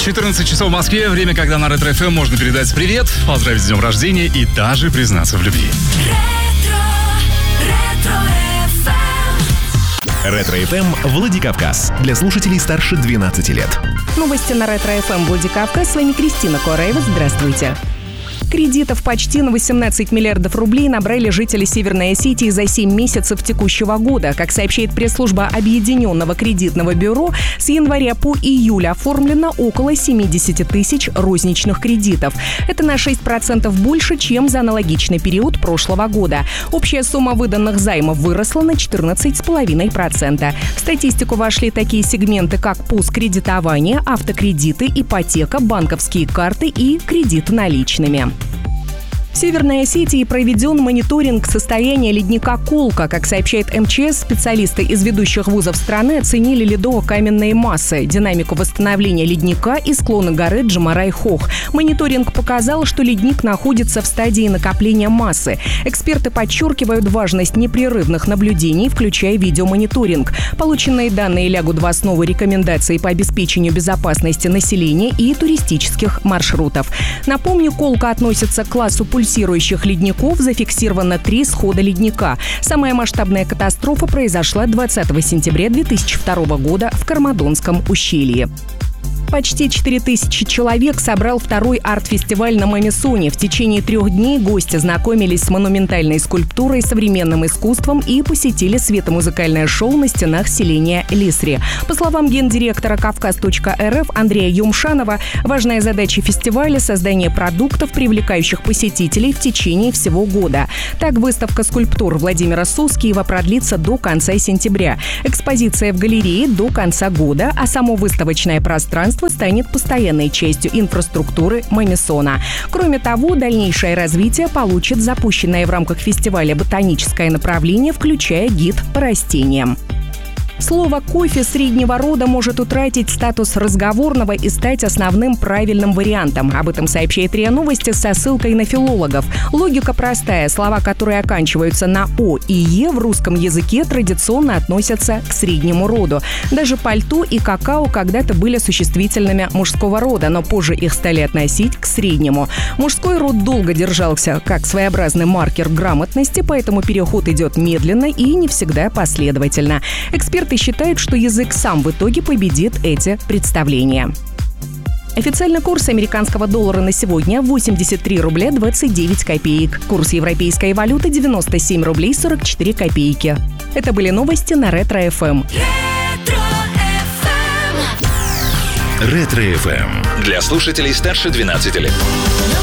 14 часов в Москве. Время, когда на Ретро ФМ можно передать привет, поздравить с днем рождения и даже признаться в любви. Ретро ФМ Владикавказ. Для слушателей старше 12 лет. Новости на Ретро ФМ Владикавказ. С вами Кристина Кораева. Здравствуйте. Кредитов почти на 18 миллиардов рублей набрали жители Северной Осетии за 7 месяцев текущего года. Как сообщает пресс-служба Объединенного кредитного бюро, с января по июль оформлено около 70 тысяч розничных кредитов. Это на 6% больше, чем за аналогичный период прошлого года. Общая сумма выданных займов выросла на 14,5%. В статистику вошли такие сегменты, как пуст-кредитование, автокредиты, ипотека, банковские карты и кредиты наличными. В Северной Осетии проведен мониторинг состояния ледника Колка. Как сообщает МЧС, специалисты из ведущих вузов страны оценили ледово-каменные массы, динамику восстановления ледника и склоны горы Джамарай-Хох. Мониторинг показал, что ледник находится в стадии накопления массы. Эксперты подчеркивают важность непрерывных наблюдений, включая видеомониторинг. Полученные данные лягут в основу рекомендаций по обеспечению безопасности населения и туристических маршрутов. Напомню, Колка относится к классу пульсирующих ледников. Зафиксировано 3 схода ледника. Самая масштабная катастрофа произошла 20 сентября 2002 года в Кармадонском ущелье. Почти 4000 человек собрал второй арт-фестиваль на Мамисоне. В течение 3 дней гости знакомились с монументальной скульптурой, современным искусством и посетили светомузыкальное шоу на стенах селения Лисри. По словам гендиректора Кавказ.рф Андрея Юмшанова, важная задача фестиваля – создание продуктов, привлекающих посетителей в течение всего года. Так, выставка скульптур Владимира Соскиева продлится до конца сентября. Экспозиция в галерее до конца года, а само выставочное пространство станет постоянной частью инфраструктуры Мамисона. Кроме того, дальнейшее развитие получит запущенное в рамках фестиваля ботаническое направление, включая гид по растениям. Слово «кофе» среднего рода может утратить статус разговорного и стать основным правильным вариантом. Об этом сообщает РИА Новости со ссылкой на филологов. Логика простая. Слова, которые оканчиваются на «о» и «е» в русском языке, традиционно относятся к среднему роду. Даже пальто и какао когда-то были существительными мужского рода, но позже их стали относить к среднему. Мужской род долго держался как своеобразный маркер грамотности, поэтому переход идет медленно и не всегда последовательно. Эксперты считают, что язык сам в итоге победит эти представления. Официальный курс американского доллара на сегодня – 83 рубля 29 копеек. Курс европейской валюты – 97 рублей 44 копейки. Это были новости на Ретро ФМ. Ретро ФМ. Для слушателей старше 12 лет.